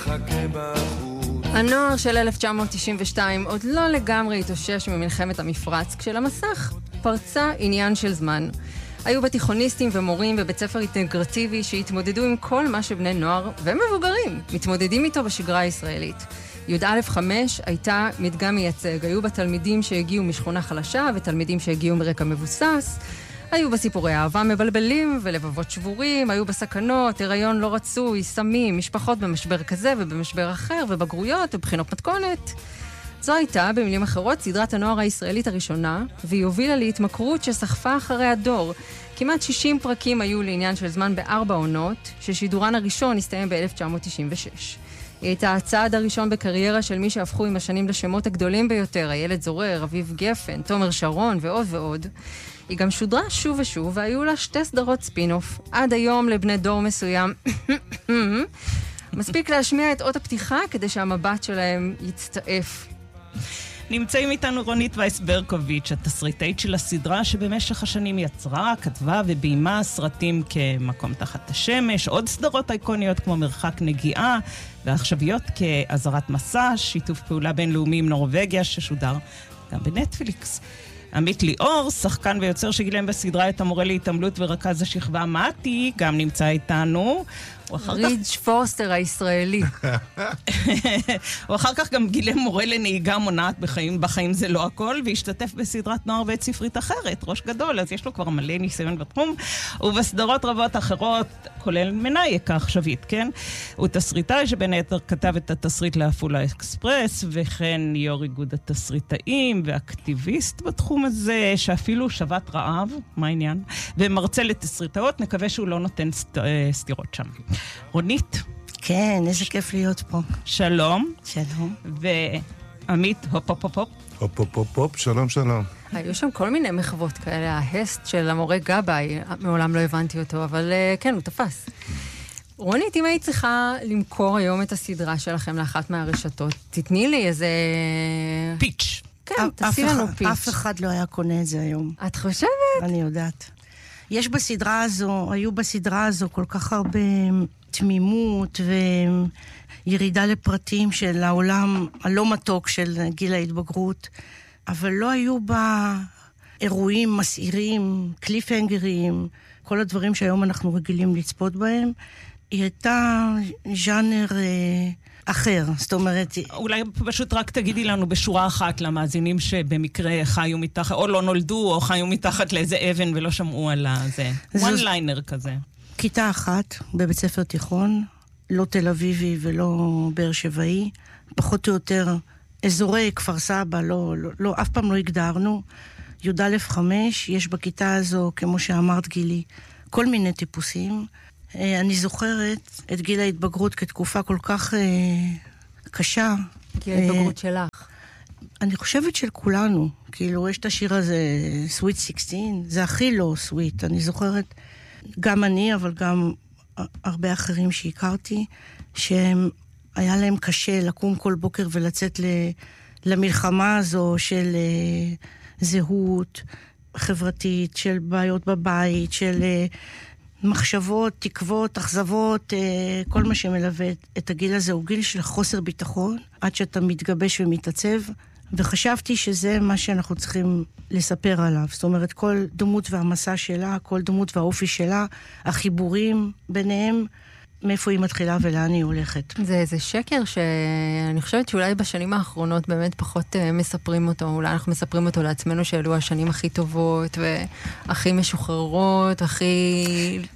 מחכה בחוץ. הנוער של 1992 עוד לא לגמרי התאושש ממלחמת המפרץ, כשלמסך פרצה עניין של זמן. היו בתיכוניסטים ומורים בבית ספר אינטגרטיבי שהתמודדו עם כל מה שבני נוער ומבוגרים מתמודדים איתו בשגרה הישראלית. י"א 5 הייתה מדגם מייצג. היו בה תלמידים שהגיעו משכונה חלשה ותלמידים שהגיעו מרקע מבוסס. היו בסיפורי אהבה מבלבלים ולבבות שבורים, היו בסכנות, הריון לא רצוי, סמים, משפחות במשבר כזה ובמשבר אחר, ובגרויות ובחינות מתכונת. זו הייתה, במילים אחרות, סדרת הנוער הישראלית הראשונה, והיא הובילה להתמכרות שסחפה אחרי הדור. כמעט 60 פרקים היו לעניין של זמן ב4 עונות, ששידורן הראשון הסתיים ב-1996. היא הייתה הצעד הראשון בקריירה של מי שהפכו עם השנים לשמות הגדולים ביותר, הילד זורר, אביב גפן, תומר שרון ועוד ועוד. היא גם שודרה שוב ושוב, והיו לה 2 סדרות ספינוף. עד היום לבני דור מסוים מספיק להשמיע את אות הפתיחה כדי שהמבט שלהם יצטעף. נמצאים איתנו רונית וייס-ברקוביץ', התסריטאית של הסדרה שבמשך השנים יצרה, כתבה וביימה סרטים כמקום תחת השמש, עוד סדרות אייקוניות כמו מרחק נגיעה, ועכשוויות כאזהרת מסע, שיתוף פעולה בינלאומי עם נורווגיה ששודר גם בנטפליקס. עמית ליאור, שחקן ויוצר שגילם בסדרה את המורה להתעמלות ורכז השכבה מתי, גם נמצא איתנו. רידג' פורסטר הישראלי. הוא אחר כך גם גילם מורה לנהיגה מונעת בחיים זה לא הכל, והשתתף בסדרת נוער בית ספרית אחרת, ראש גדול, אז יש לו כבר מלא ניסיון בתחום, ובסדרות רבות אחרות, כולל מנאייק העכשווית, כן? הוא תסריטאי שבין היתר כתב את התסריט לאפולה אקספרס, וכן יו"ר איגוד התסריטאים, ואקטיביסט בתחום הזה, שאפילו שבת רעב, מה העניין? ומרצה לתסריטאות, נקווה שהוא לא נותן סתירות שם. רונית? כן, איזה כיף להיות פה. שלום. שלום. ועמית, הופ הופ הופ הופ. הופ הופ הופ הופ, שלום שלום. היו שם כל מיני מחוות כאלה, ההסט של המורה גבאי, מעולם לא הבנתי אותו, אבל כן, הוא תפס. רונית, אם היית צריכה למכור היום את הסדרה שלכם לאחת מהרשתות, תתני לי איזה... פיץ'. כן, תעשי לנו פיץ'. אף אחד לא היה קונה את זה היום. את חושבת? אני יודעת. יש בסדרה הזו, היו בסדרה הזו כל כך הרבה תמימות וירידה לפרטים של העולם הלא מתוק של גיל ההתבגרות, אבל לא היו בה אירועים מסעירים, קליפהנגרים, כל הדברים שהיום אנחנו רגילים לצפות בהם. היא הייתה ז'אנר אחר, זאת אומרת... אולי פשוט רק תגידי לנו בשורה אחת למאזינים שבמקרה חיו מתחת, או לא נולדו, או חיו מתחת לאיזה אבן ולא שמעו על זה. one liner כזה. כיתה אחת בבית ספר תיכון, לא תל אביבי ולא באר שבעי, פחות או יותר אזורי כפר סבא, לא, אף פעם לא הגדרנו. י"א 5, יש בכיתה הזו, כמו שאמרת גילי, כל מיני טיפוסים. אני זוכרת את גיל ההתבגרות כתקופה כל כך קשה. גיל ההתבגרות שלך. אני חושבת של כולנו. כאילו, יש את השיר הזה, Sweet 16, זה הכי לא סוויט. אני זוכרת, גם אני, אבל גם הרבה אחרים שהכרתי, שהם, היה להם קשה לקום כל בוקר ולצאת למלחמה הזו של זהות חברתית, של בעיות בבית, של... מחשבות, תקוות, אכזבות, כל מה שמלווה את הגיל הזה הוא גיל של חוסר ביטחון, עד שאתה מתגבש ומתעצב, וחשבתי שזה מה שאנחנו צריכים לספר עליו. זאת אומרת, כל דמות והמסע שלה, כל דמות והאופי שלה, החיבורים ביניהם, מאיפה היא מתחילה ולאן היא הולכת. זה שקר שאני חושבת שאולי בשנים האחרונות באמת פחות מספרים אותו, אולי אנחנו מספרים אותו לעצמנו שאלו השנים הכי טובות והכי משוחררות, הכי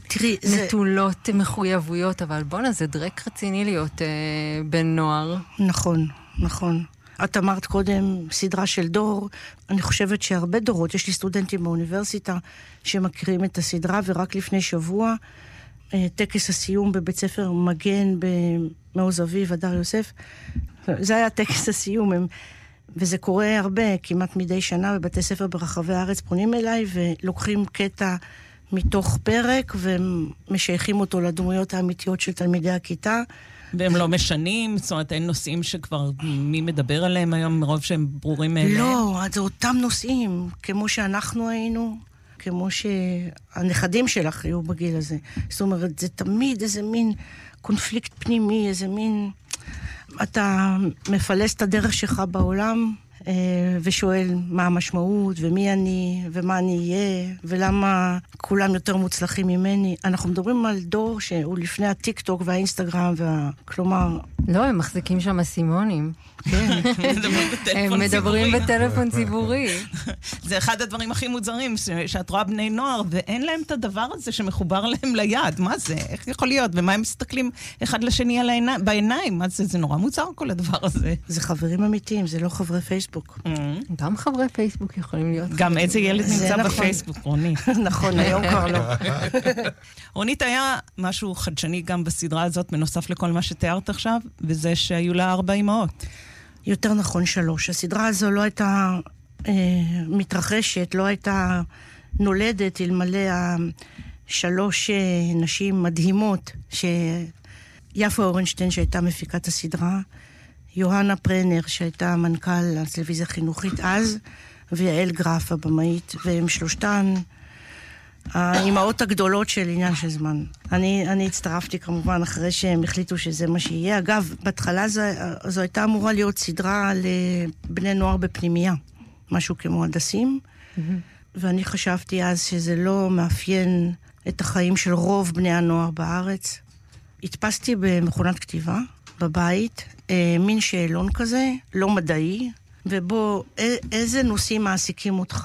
נטולות מחויבויות, אבל בונה, זה דרק רציני להיות בן נוער. נכון, נכון. את אמרת קודם סדרה של דור, אני חושבת שהרבה דורות, יש לי סטודנטים באוניברסיטה שמכירים את הסדרה, ורק לפני שבוע טקס הסיום בבית ספר מגן במעוז אביב, הדר יוסף. זה היה טקס הסיום, וזה קורה הרבה, כמעט מדי שנה, בבתי ספר ברחבי הארץ פונים אליי, ולוקחים קטע מתוך פרק, ומשייכים אותו לדמויות האמיתיות של תלמידי הכיתה. והם לא משנים? זאת אומרת, אין נושאים שכבר מי מדבר עליהם היום, מרוב שהם ברורים מאליהם? לא, זה אותם נושאים, כמו שאנחנו היינו, כמו שהנכדים שלך היו בגיל הזה. זאת אומרת, זה תמיד איזה מין קונפליקט פנימי, איזה מין אתה מפלס את הדרך שלך בעולם, ושואל מה המשמעות, ומי אני, ומה אני אהיה, ולמה כולם יותר מוצלחים ממני. אנחנו מדברים על דור שהוא לפני הטיק טוק והאינסטגרם, כלומר... לא, הם מחזיקים שם אסימונים. כן. הם מדברים בטלפון ציבורי. זה אחד הדברים הכי מוזרים, שאת רואה בני נוער, ואין להם את הדבר הזה שמחובר להם ליד. מה זה? איך יכול להיות? ומה הם מסתכלים אחד לשני בעיניים? מה זה? זה נורא מוזר כל הדבר הזה. זה חברים אמיתיים, זה לא חברי פייסבוק. גם חברי פייסבוק יכולים להיות. גם איזה ילד נמצא בפייסבוק, רונית. נכון, היום כבר לא. רונית, היה משהו חדשני גם בסדרה הזאת, בנוסף לכל מה שתיארת עכשיו, וזה שהיו לה 4 אמהות. יותר נכון 3. הסדרה הזו לא הייתה מתרחשת, לא הייתה נולדת אלמלא 3 נשים מדהימות, שיפה אורנשטיין שהייתה מפיקת הסדרה, יוהנה פרנר שהייתה מנכ"ל הטלוויזיה החינוכית אז, ויעל גרף הבמאית, והם 3 האימהות הגדולות של עניין של זמן. אני הצטרפתי כמובן אחרי שהם החליטו שזה מה שיהיה. אגב, בהתחלה זו הייתה אמורה להיות סדרה לבני נוער בפנימייה, משהו כמו הדסים, ואני חשבתי אז שזה לא מאפיין את החיים של רוב בני הנוער בארץ. הדפסתי במכונת כתיבה, בבית, מין שאלון כזה, לא מדעי, ובו איזה נושאים מעסיקים אותך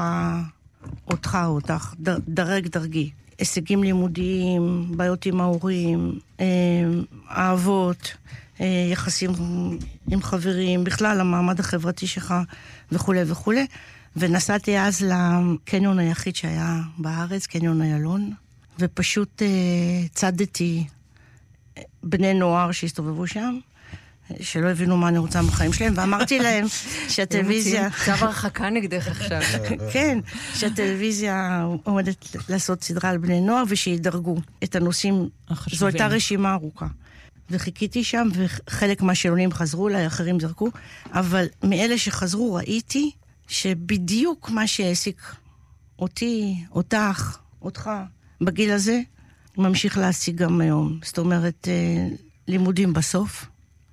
או אותך, דרגי. הישגים לימודיים, בעיות עם ההורים, אהבות, יחסים עם חברים, בכלל המעמד החברתי שלך וכו' וכו'. ונסעתי אז לקניון היחיד שהיה בארץ, קניון איילון, ופשוט צדתי בני נוער שהסתובבו שם, שלא הבינו מה אני רוצה בחיים שלהם, ואמרתי להם שהטלוויזיה... צו הרחקה נגדך עכשיו. כן, שהטלוויזיה עומדת לעשות סדרה על בני נוער, ושידרגו את הנושאים. זו הייתה רשימה ארוכה. וחיכיתי שם, וחלק מהשאלונים חזרו אליי, אחרים זרקו, אבל מאלה שחזרו ראיתי שבדיוק מה שהעסיק אותי, אותך, אותך, בגיל הזה, ממשיך להשיג גם היום. זאת אומרת, לימודים בסוף,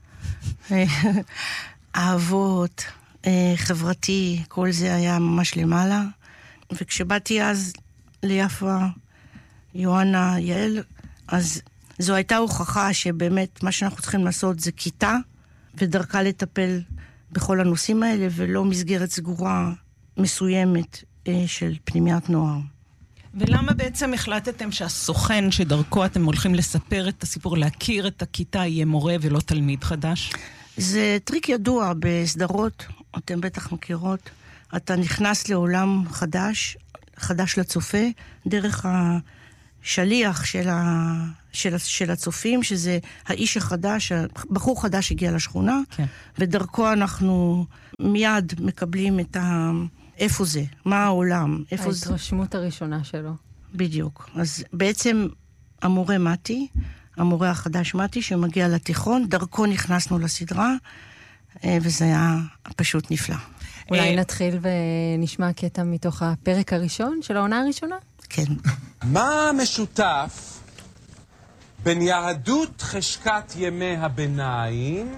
אהבות, חברתי, כל זה היה ממש למעלה. וכשבאתי אז ליפה, יוהנה, יעל, אז זו הייתה הוכחה שבאמת מה שאנחנו צריכים לעשות זה כיתה, ודרכה לטפל בכל הנושאים האלה, ולא מסגרת סגורה מסוימת של פנימיית נוער. ולמה בעצם החלטתם שהסוכן שדרכו אתם הולכים לספר את הסיפור, להכיר את הכיתה, יהיה מורה ולא תלמיד חדש? זה טריק ידוע בסדרות, אתם בטח מכירות. אתה נכנס לעולם חדש לצופה, דרך השליח של הצופים, שזה האיש החדש, בחור חדש הגיע לשכונה, כן. ודרכו אנחנו מיד מקבלים את איפה זה, מה העולם, איפה זה. ההתרשמות הראשונה שלו. בדיוק. אז בעצם המורה המורה החדש מתי, שמגיע לתיכון, דרכו נכנסנו לסדרה, וזה היה פשוט נפלא. אולי נתחיל ונשמע קטע מתוך הפרק הראשון של העונה הראשונה? כן. מה משותף בין יהדות חשקת ימי הביניים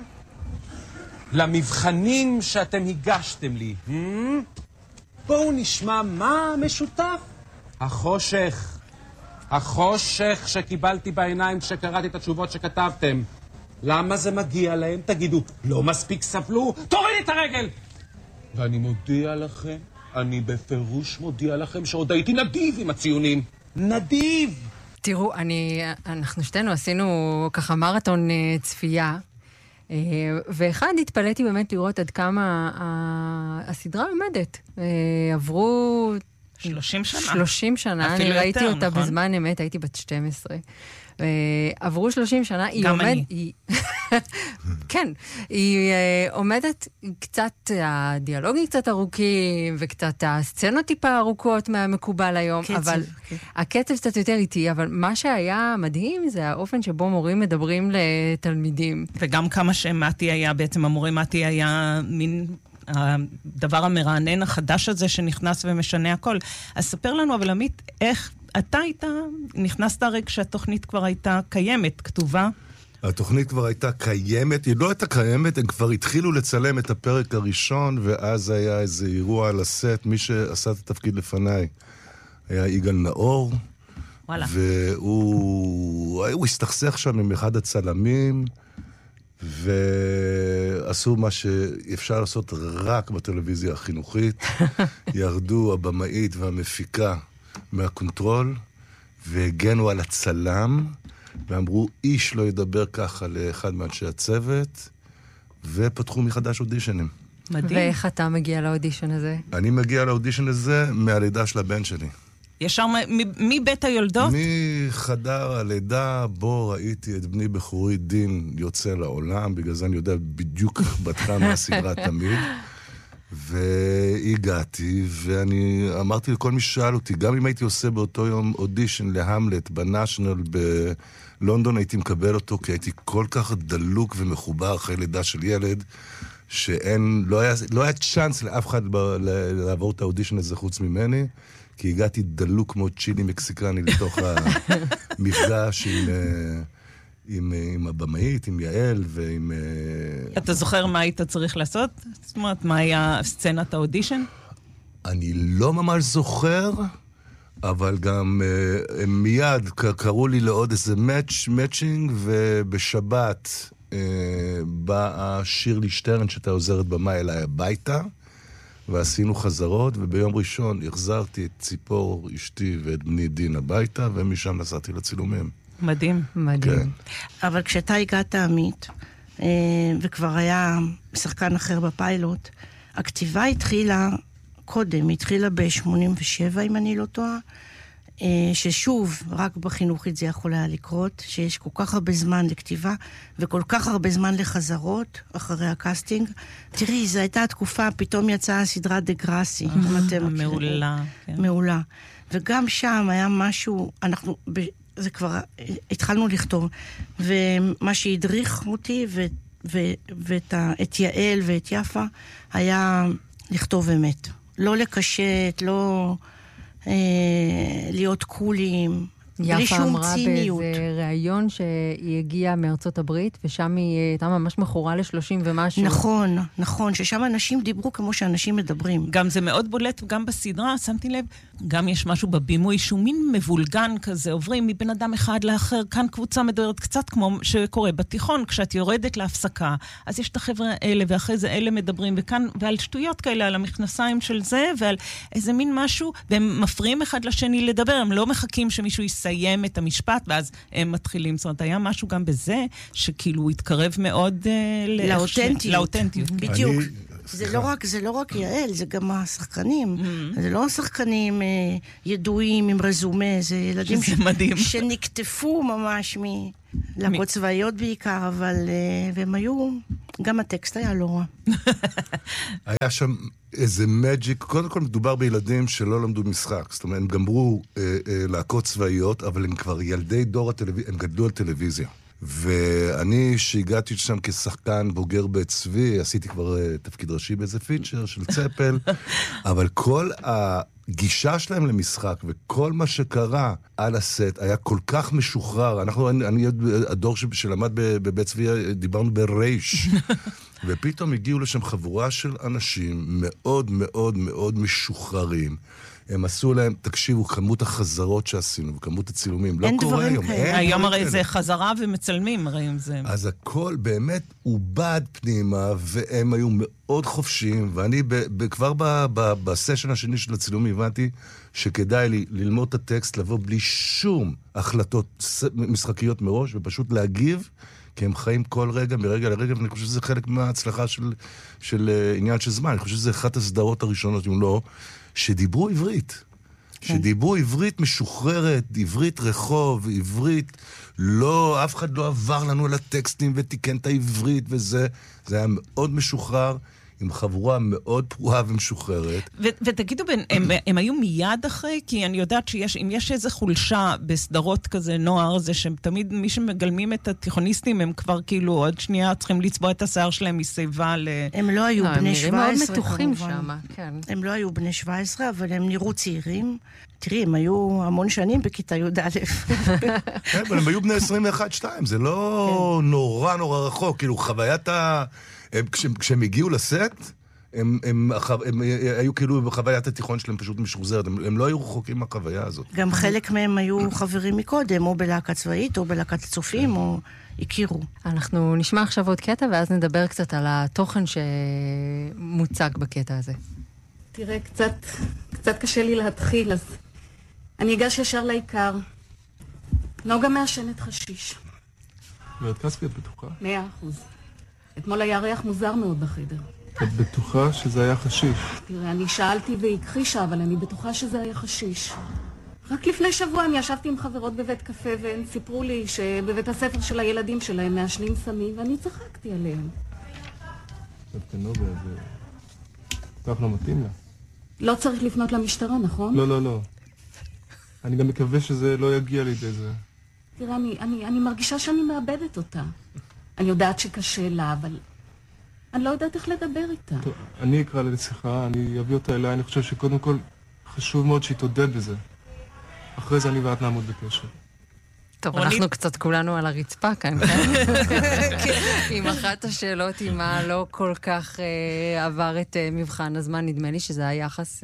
למבחנים שאתם הגשתם לי? בואו נשמע מה משותף. החושך שקיבלתי בעיניים כשקראתי את התשובות שכתבתם. למה זה מגיע להם? תגידו, לא מספיק סבלו? תוריד את הרגל! ואני מודיע לכם, אני בפירוש מודיע לכם שעוד הייתי נדיב עם הציונים. נדיב! תראו, אנחנו שתינו עשינו ככה מרתון צפייה, ואחד התפלאתי באמת לראות עד כמה הסדרה עומדת. עברו 30 שנה. 30 שנה, אני ראיתי אותה נכון? בזמן אמת, הייתי בת 12. עברו 30 שנה, גם אני. כן, היא עומדת קצת, הדיאלוגים קצת ארוכים, וקצת הסצנות טיפה ארוכות מהמקובל היום, אבל הקצב קצת יותר איטי, אבל מה שהיה מדהים זה האופן שבו מורים מדברים לתלמידים. וגם כמה שמתי היה, בעצם המורה מתי היה מין הדבר המרענן החדש הזה שנכנס ומשנה הכל. אז ספר לנו, אבל עמית, איך אתה נכנסת הרי כשהתוכנית כבר הייתה קיימת, כתובה, התוכנית כבר הייתה קיימת, היא לא הייתה קיימת, הם כבר התחילו לצלם את הפרק הראשון, ואז היה איזה אירוע על הסט, מי שעשה את התפקיד לפניי היה יגאל נאור, וואלה. והוא הסתכסך שם עם אחד הצלמים, ועשו מה שאפשר לעשות רק בטלוויזיה החינוכית. ירדו הבמאית והמפיקה מהקונטרול, והגנו על הצלם, ואמרו, איש לא ידבר ככה לאחד מאנשי הצוות, ופתחו מחדש אודישנים. מדהים. ואיך אתה מגיע לאודישן הזה? אני מגיע לאודישן הזה מהלידה של הבן שלי. ישר מבית היולדות? מחדר הלידה בו ראיתי את בני בחורי דין יוצא לעולם, בגלל זה אני יודע בדיוק בתך מהסדרה תמיד. והגעתי, ואני אמרתי לכל מי ששאל אותי, גם אם הייתי עושה באותו יום אודישן להמלט בנאשנל בלונדון, הייתי מקבל אותו, כי הייתי כל כך דלוק ומחובר אחרי לידה של ילד, לא היה צ'אנס לאף אחד לעבור את האודישן הזה חוץ ממני, כי הגעתי דלוק כמו צ'ילי מקסיקני לתוך המפגש עם הבמאית, עם יעל ועם... אתה זוכר מה היית צריך לעשות? זאת אומרת, מה היה סצנת האודישן? אני לא ממש זוכר, אבל גם מיד קראו לי לעוד איזה מאצ'ינג, ובשבת באה שירלי שטרן, שהייתה עוזרת במה אליי הביתה, ועשינו חזרות, וביום ראשון החזרתי את ציפור אשתי ואת בני דין הביתה, ומשם נסעתי לצילומים. מדהים. מדהים. כן. אבל כשאתה הגעת עמית, וכבר היה שחקן אחר בפיילוט, הכתיבה התחילה קודם, התחילה ב-87, אם אני לא טועה, ששוב, רק בחינוכית זה יכול היה לקרות, שיש כל כך הרבה זמן לכתיבה, וכל כך הרבה זמן לחזרות אחרי הקאסטינג. תראי, זו הייתה התקופה, פתאום יצאה הסדרה דה גראסי. מעולה. מעולה. וגם שם היה משהו, זה כבר התחלנו לכתוב, ומה שהדריך אותי ואת יעל ואת יפה היה לכתוב אמת. לא לקשט, לא להיות קולים, בלי שום ציניות. יפה אמרה באיזה ראיון שהיא הגיעה מארצות הברית, ושם היא הייתה ממש מכורה ל-30 ומשהו. נכון, ששם אנשים דיברו כמו שאנשים מדברים. גם זה מאוד בולט, גם בסדרה, שמתי לב, גם יש משהו בבימוי שהוא מין מבולגן כזה, עוברים מבן אדם אחד לאחר, כאן קבוצה מדברת קצת כמו שקורה בתיכון, כשאת יורדת להפסקה, אז יש את החבר'ה האלה, ואחרי זה אלה מדברים, וכאן, ועל שטויות כאלה, על המכנסיים של זה, ועל איזה מין משהו, והם מפריעים אחד לשני לדבר, הם לא מחכים שמישהו יסיים את המשפט, ואז הם מתחילים. זאת אומרת, היה משהו גם בזה, שכאילו התקרב מאוד לאותנטיות. בדיוק. זה לא רק יעל, זה גם השחקנים. זה לא השחקנים ידועים עם רזומה, זה ילדים שנקטפו ממש מלהקות צבאיות בעיקר, אבל והם היו, גם הטקסט היה לא רע. היה שם איזה מג'יק, קודם כל מדובר בילדים שלא למדו משחק, זאת אומרת, הם גמרו להקות צבאיות, אבל הם כבר ילדי דור הטלוויזיה, הם גדלו על טלוויזיה. ואני שהגעתי שם כשחקן בוגר בצבי, עשיתי כבר תפקיד ראשי באיזה פיצ'ר של צפל, אבל כל הגישה שלהם למשחק וכל מה שקרה על הסט היה כל כך משוחרר. אני הדור שלמד בבית צבי, דיברנו ברייש. ופתאום הגיעו לשם חבורה של אנשים מאוד מאוד מאוד משוחררים. הם עשו להם, תקשיבו, כמות החזרות שעשינו, וכמות הצילומים, לא קורה היום. היום הרי זה חזרה ומצלמים, הרי אם זה... אז הכל באמת עובד פנימה, והם היו מאוד חופשיים, ואני כבר בסשן השני של הצילומים הבנתי שכדאי לי ללמוד את הטקסט, לבוא בלי שום החלטות משחקיות מראש, ופשוט להגיב, כי הם חיים כל רגע, מרגע לרגע, ואני חושב שזה חלק מההצלחה של עניין של זמן. אני חושב שזה אחת הסדרות הראשונות, אם לא... שדיברו עברית. שדיברו עברית משוחררת, עברית רחוב, עברית לא, אף אחד לא עבר לנו על הטקסטים ותיקן את העברית וזה. זה היה מאוד משוחרר, עם חבורה מאוד פרועה ומשוחררת. ותגידו, הם היו מיד אחרי? כי אני יודעת שאם יש איזו חולשה בסדרות כזה נוער, זה שתמיד מי שמגלמים את התיכוניסטים, הם כבר כאילו עוד שנייה צריכים לצבוע את השיער שלהם משיבה ל... הם לא היו בני 17. הם מאוד מתוחים שם, כן. הם לא היו בני 17, אבל הם נראו צעירים. תראי, הם היו המון שנים בכיתה י"א. כן, אבל הם היו בני 21-2, זה לא נורא נורא רחוק, כאילו חוויית כשהם הגיעו לסט, הם היו כאילו בחוויית התיכון שלהם פשוט משוחזרת, הם לא היו רחוקים מהחוויה הזאת. גם חלק מהם היו חברים מקודם, או בלהקה צבאית, או בלהקת הצופים, או הכירו. אנחנו נשמע עכשיו עוד קטע, ואז נדבר קצת על התוכן שמוצג בקטע הזה. תראה, קצת קשה לי להתחיל, אז אני אגש ישר לעיקר. נוגה מעשנת חשיש. ואת כספי, את בטוחה? 100%. אתמול היה ריח מוזר מאוד בחדר. את בטוחה שזה היה חשיש? תראה, אני שאלתי והיא הכחישה, אבל אני בטוחה שזה היה חשיש. רק לפני שבוע אני ישבתי עם חברות בבית קפה, והן סיפרו לי שבבית הספר של הילדים שלהם מעשנים סמים, ואני צחקתי עליהם. דווקא נוגה, זה כך לא מתאים לה. לא צריך לפנות למשטרה, נכון? לא. אני גם מקווה שזה לא יגיע לידי זה. תראה, אני מרגישה שאני מאבדת אותה. אני יודעת שקשה לה, אבל אני לא יודעת איך לדבר איתה. טוב, אני אקרא לה לשיחה, אני אביא אותה אליי, אני חושב שקודם כל חשוב מאוד שהיא תודד בזה. אחרי זה אני ואת נעמוד בקשר. טוב, אנחנו קצת כולנו על הרצפה כאן, כן? עם אחת השאלות עם מה לא כל כך עבר את מבחן הזמן, נדמה לי שזה היחס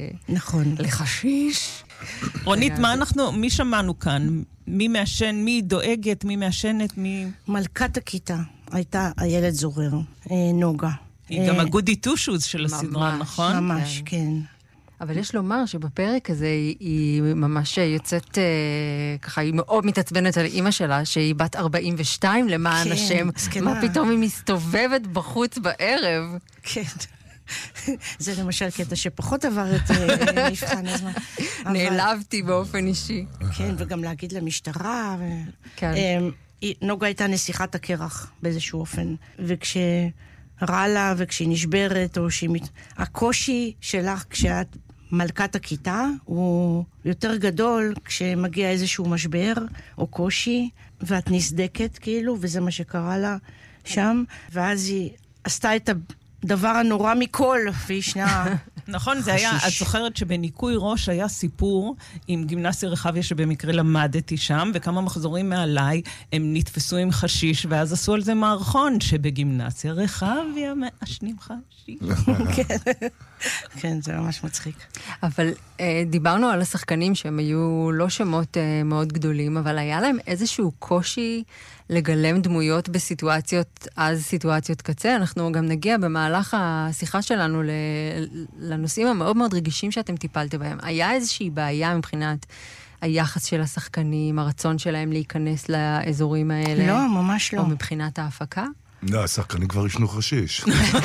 לחשיש. רונית, מי שמענו כאן? מי מעשן, מי דואגת, מי מעשנת, מי... מלכת הכיתה הייתה הילד זורר, נוגה. היא גם הגודי טושוז של הסדרה, נכון? ממש, כן. אבל יש לומר שבפרק הזה היא ממש יוצאת, ככה, היא מאוד מתעצבנת על אמא שלה, שהיא בת 42 למען השם. מה פתאום היא מסתובבת בחוץ בערב? כן. זה למשל קטע שפחות עבר את מבחן הזמן. נעלבתי באופן אישי. כן, וגם להגיד למשטרה. נוגה הייתה נסיכת הקרח באיזשהו אופן. וכשרע לה וכשהיא נשברת, או הקושי שלך כשאת מלכת הכיתה הוא יותר גדול כשמגיע איזשהו משבר או קושי, ואת נסדקת כאילו, וזה מה שקרה לה שם, ואז היא עשתה את הדבר הנורא מכל, והיא שנה... נכון, זה היה, את זוכרת שבניקוי ראש היה סיפור עם גימנסיה רחביה שבמקרה למדתי שם, וכמה מחזורים מעליי הם נתפסו עם חשיש, ואז עשו על זה מערכון שבגימנסיה רחביה מעשנים חשיש. כן, זה ממש מצחיק. אבל דיברנו על השחקנים שהם היו לא שמות מאוד גדולים, אבל היה להם איזשהו קושי לגלם דמויות בסיטואציות, אז סיטואציות קצה. אנחנו גם נגיע במהלך השיחה שלנו לנושאים המאוד מאוד רגישים שאתם טיפלתם בהם. היה איזושהי בעיה מבחינת היחס של השחקנים, הרצון שלהם להיכנס לאזורים האלה? לא, ממש לא. או מבחינת ההפקה? לא, השחקנים כבר ישנו חשיש.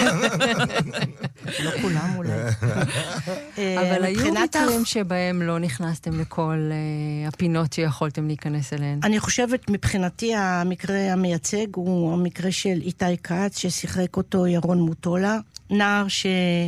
לא כולם אולי. אבל היו מקרים שבהם לא נכנסתם לכל הפינות שיכולתם להיכנס אליהן. אני חושבת, מבחינתי, המקרה המייצג הוא המקרה של איתי כץ, ששיחק אותו ירון מוטולה, נער